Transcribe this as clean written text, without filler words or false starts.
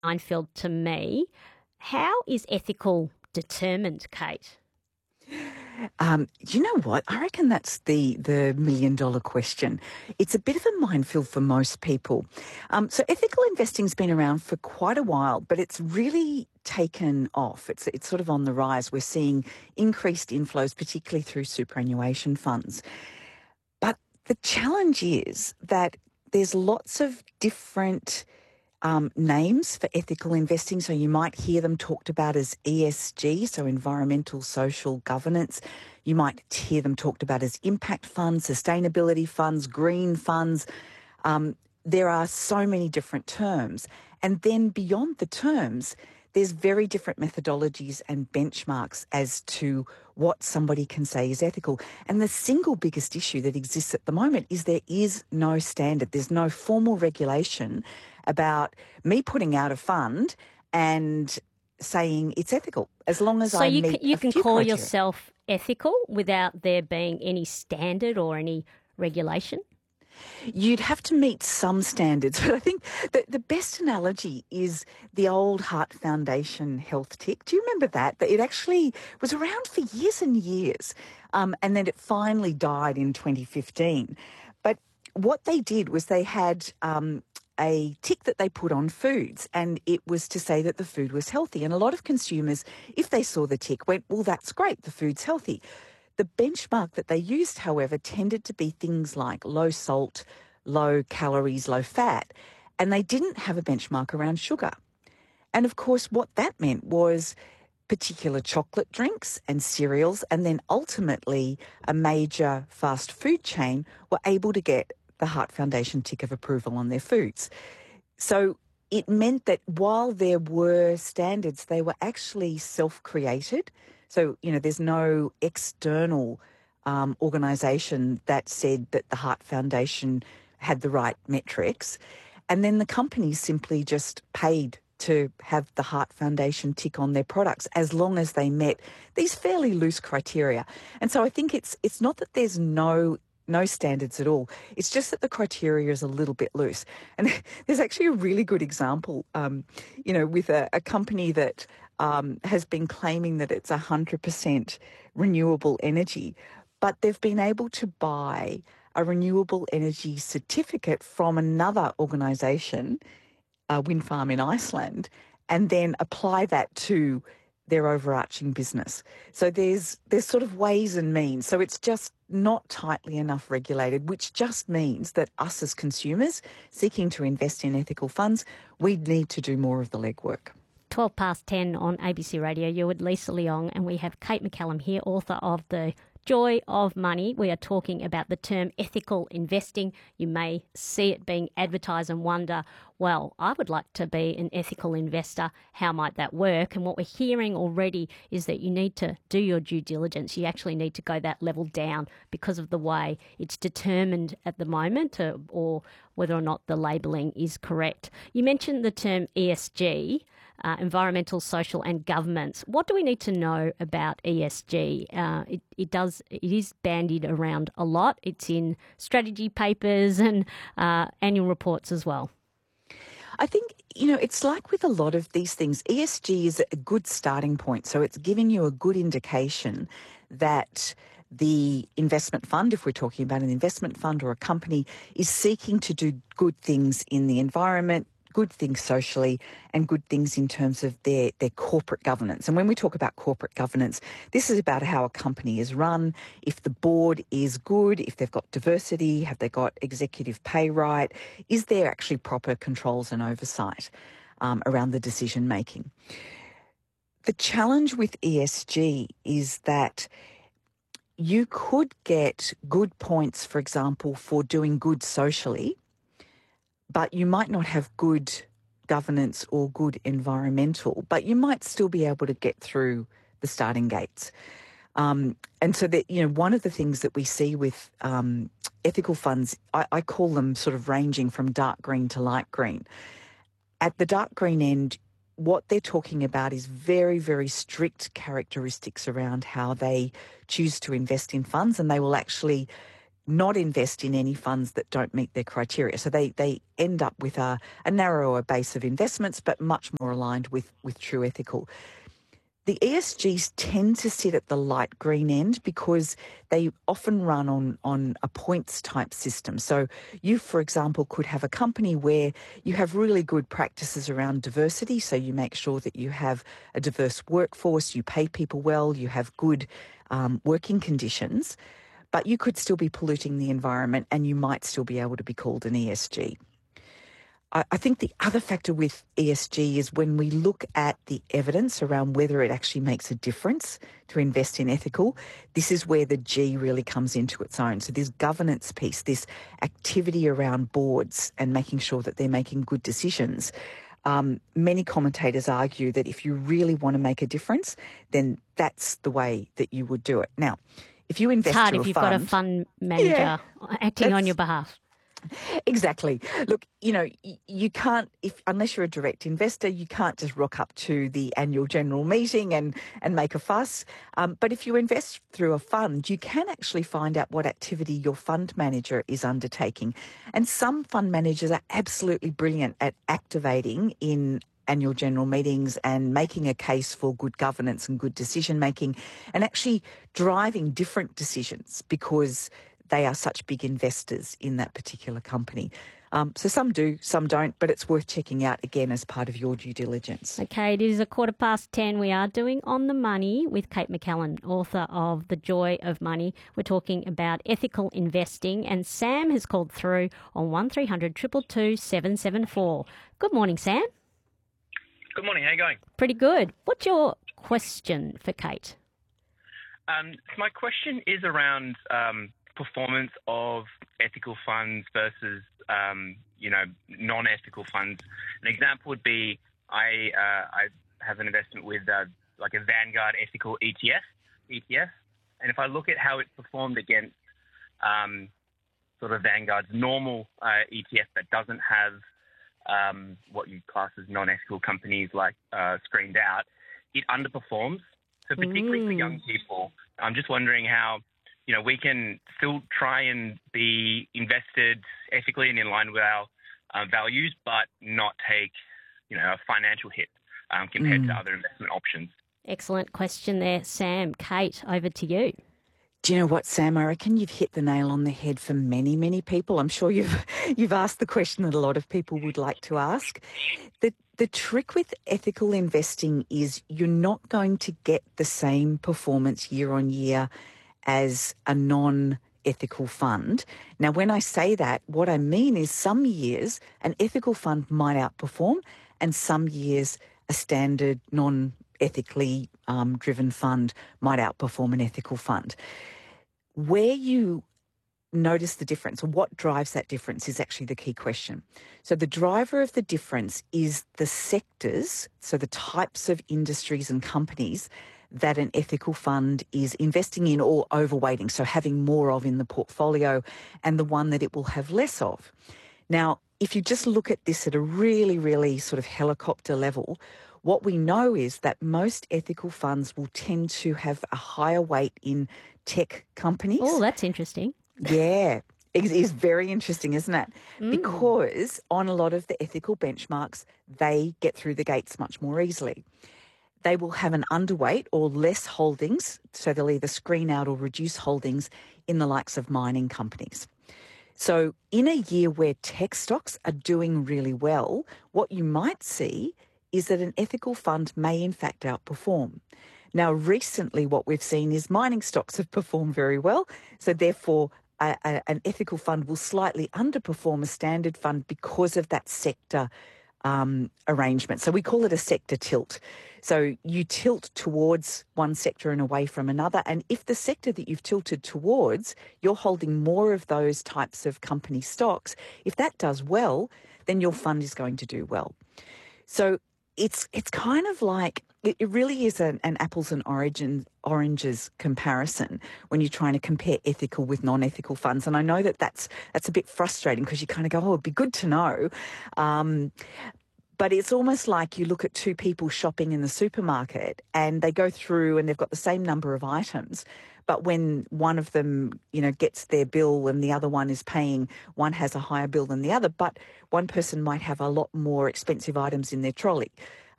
minefield to me. How is ethical determined, Kate? You know what? I reckon that's the million-dollar question. It's a bit of a minefield for most people. So ethical investing's been around for quite a while, but it's really taken off. It's sort of on the rise. We're seeing increased inflows, particularly through superannuation funds. But the challenge is that there's lots of different names for ethical investing. So you might hear them talked about as ESG, so environmental, social governance. You might hear them talked about as impact funds, sustainability funds, green funds. There are so many different terms. And then beyond the terms, there's very different methodologies and benchmarks as to what somebody can say is ethical. And the single biggest issue that exists at the moment is there is no standard. There's no formal regulation about me putting out a fund and saying it's ethical, as long as So I you meet you a can few call criteria. yourself ethical without there being any standard or any regulation? You'd have to meet some standards, but I think the best analogy is the old Heart Foundation health tick. Do you remember that? That it actually was around for years and years, and then it finally died in 2015. But what they did was they had a tick that they put on foods, and it was to say that the food was healthy. And a lot of consumers, if they saw the tick, went, well, that's great, the food's healthy. The benchmark that they used, however, tended to be things like low salt, low calories, low fat, and they didn't have a benchmark around sugar. And of course, what that meant was particular chocolate drinks and cereals, and then ultimately a major fast food chain were able to get the Heart Foundation tick of approval on their foods. So it meant that while there were standards, they were actually self-created. So, there's no external organisation that said that the Heart Foundation had the right metrics. And then the companies simply just paid to have the Heart Foundation tick on their products as long as they met these fairly loose criteria. And so I think it's not that there's no standards at all. It's just that the criteria is a little bit loose. And there's actually a really good example, with a company that has been claiming that it's 100% renewable energy, but they've been able to buy a renewable energy certificate from another organisation, a wind farm in Iceland, and then apply that to their overarching business. So there's sort of ways and means. So it's just not tightly enough regulated, which just means that us as consumers seeking to invest in ethical funds, we need to do more of the legwork. 12 past 10 on ABC Radio. You're with Lisa Leong, and we have Kate McCallum here, author of The Joy of Money. We are talking about the term ethical investing. You may see it being advertised and wonder, well, I would like to be an ethical investor. How might that work? And what we're hearing already is that you need to do your due diligence. You actually need to go that level down because of the way it's determined at the moment, or whether or not the labelling is correct. You mentioned the term ESG. Environmental, social and governance. What do we need to know about ESG? It is bandied around a lot. It's in strategy papers and annual reports as well. I think, it's like with a lot of these things, ESG is a good starting point. So it's giving you a good indication that the investment fund, if we're talking about an investment fund or a company, is seeking to do good things in the environment, good things socially, and good things in terms of their corporate governance. And when we talk about corporate governance, this is about how a company is run, if the board is good, if they've got diversity, have they got executive pay right, is there actually proper controls and oversight around the decision making. The challenge with ESG is that you could get good points, for example, for doing good socially, but you might not have good governance or good environmental, but you might still be able to get through the starting gates. And so that, one of the things that we see with ethical funds, I call them sort of ranging from dark green to light green. At the dark green end, what they're talking about is very, very strict characteristics around how they choose to invest in funds, and they will actually not invest in any funds that don't meet their criteria. So they end up with a narrower base of investments, but much more aligned with true ethical. The ESGs tend to sit at the light green end because they often run on a points type system. So you, for example, could have a company where you have really good practices around diversity. So you make sure that you have a diverse workforce, you pay people well, you have good working conditions, but you could still be polluting the environment and you might still be able to be called an ESG. I think the other factor with ESG is when we look at the evidence around whether it actually makes a difference to invest in ethical, this is where the G really comes into its own. So this governance piece, this activity around boards and making sure that they're making good decisions. Many commentators argue that if you really want to make a difference, then that's the way that you would do it. Now, if you invest It's hard through if a you've fund, got a fund manager acting on your behalf. Exactly. Look, you can't, unless you're a direct investor, you can't just rock up to the annual general meeting and make a fuss. But if you invest through a fund, you can actually find out what activity your fund manager is undertaking. And some fund managers are absolutely brilliant at activating in annual general meetings and making a case for good governance and good decision making and actually driving different decisions because they are such big investors in that particular company. So some do, some don't, but it's worth checking out again as part of your due diligence. Okay, it is 10:15. We are doing On the Money with Kate McCallum, author of The Joy of Money. We're talking about ethical investing, and Sam has called through on 1300 222 774. Good morning, Sam. Good morning. How are you going? Pretty good. What's your question for Kate? So my question is around performance of ethical funds versus, non-ethical funds. An example would be I have an investment with like a Vanguard ethical ETF, and if I look at how it's performed against sort of Vanguard's normal ETF that doesn't have what you class as non-ethical companies like screened out, it underperforms. So particularly for young people, I'm just wondering how we can still try and be invested ethically and in line with our values, but not take, a financial hit compared to other investment options. Excellent question there, Sam. Kate, over to you. Do you know what, Sam? I reckon you've hit the nail on the head for many, many people. I'm sure you've asked the question that a lot of people would like to ask. The trick with ethical investing is you're not going to get the same performance year on year as a non-ethical fund. Now, when I say that, what I mean is some years an ethical fund might outperform and some years a standard non-ethically driven fund might outperform an ethical fund. Where you notice the difference, or what drives that difference, is actually the key question. So the driver of the difference is the sectors, so the types of industries and companies that an ethical fund is investing in or overweighting, so having more of in the portfolio, and the one that it will have less of. Now, if you just look at this at a really, really sort of helicopter level, what we know is that most ethical funds will tend to have a higher weight in tech companies. Oh, that's interesting. Yeah. It is very interesting, isn't it? Because on a lot of the ethical benchmarks, they get through the gates much more easily. They will have an underweight or less holdings, so they'll either screen out or reduce holdings in the likes of mining companies. So in a year where tech stocks are doing really well, what you might see is that an ethical fund may in fact outperform. Now, recently what we've seen is mining stocks have performed very well, so therefore an ethical fund will slightly underperform a standard fund because of that sector arrangement. So we call it a sector tilt. So you tilt towards one sector and away from another. And if the sector that you've tilted towards, you're holding more of those types of company stocks, if that does well, then your fund is going to do well. So it's kind of like, it really is an apples and oranges comparison when you're trying to compare ethical with non-ethical funds. And I know that that's a bit frustrating because you kind of go, oh, it'd be good to know. But it's almost like you look at two people shopping in the supermarket and they go through and they've got the same number of items. But when one of them, gets their bill and the other one is paying, one has a higher bill than the other, but one person might have a lot more expensive items in their trolley.